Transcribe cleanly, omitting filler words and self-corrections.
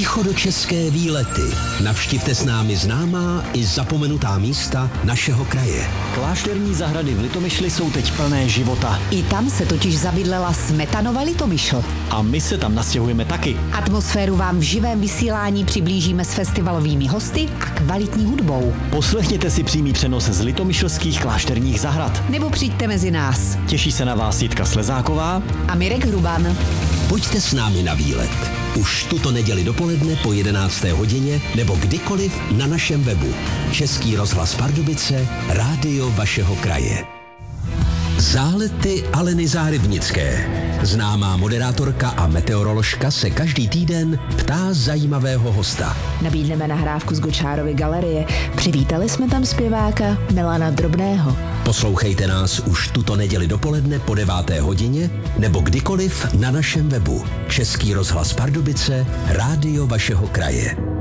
Východočeské výlety. Navštivte s námi známá i zapomenutá místa našeho kraje. Klášterní zahrady v Litomyšli jsou teď plné života. I tam se totiž zabydlela Smetanova Litomyšl. A my se tam nastěhujeme taky. Atmosféru vám v živém vysílání přiblížíme s festivalovými hosty a kvalitní hudbou. Poslechněte si přímý přenos z litomyšlských klášterních zahrad. Nebo přijďte mezi nás. Těší se na vás Jitka Slezáková A Mirek Hruban. Pojďte s námi na výlet. Už tuto neděli dopoledne po 11. hodině nebo kdykoliv na našem webu. Český rozhlas Pardubice, rádio vašeho kraje. Zálety Aleny Zárybnické. Známá moderátorka a meteoroložka se každý týden ptá zajímavého hosta. Nabídneme nahrávku z Gočárovy galerie. Přivítali jsme tam zpěváka Milana Drobného. Poslouchejte nás už tuto neděli dopoledne po 9. hodině nebo kdykoliv na našem webu. Český rozhlas Pardubice, rádio vašeho kraje.